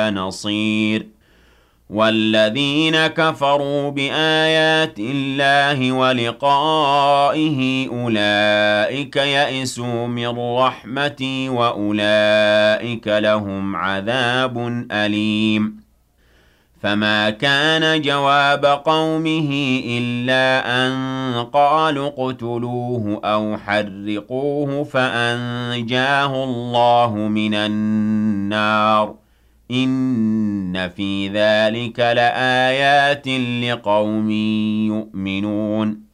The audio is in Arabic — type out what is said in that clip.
ولا نصير والذين كفروا بآيات الله ولقائه أولئك يئسوا من رحمتي وأولئك لهم عذاب أليم فما كان جواب قومه إلا أن قالوا اقتلوه أو حرقوه فأنجاه الله من النار إن في ذلك لآيات لقوم يؤمنون